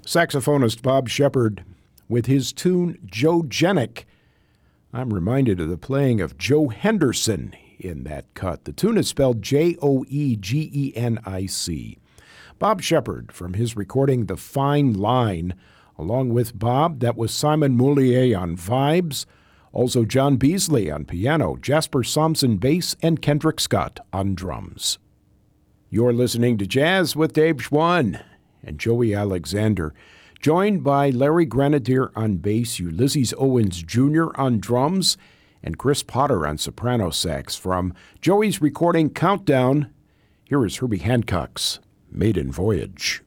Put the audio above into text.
Saxophonist Bob Shepard with his tune Joe Genick. I'm reminded of the playing of Joe Henderson in that cut. The tune is spelled Joegenic. Bob Shepard from his recording The Fine Line. Along with Bob, that was Simon Moulier on vibes, also John Beasley on piano, Jasper Somson bass, and Kendrick Scott on drums. You're listening to Jazz with Dave Schwann and Joey Alexander, joined by Larry Grenadier on bass, Ulysses Owens Jr. on drums, and Chris Potter on soprano sax. From Joey's recording Countdown, here is Herbie Hancock's Maiden Voyage.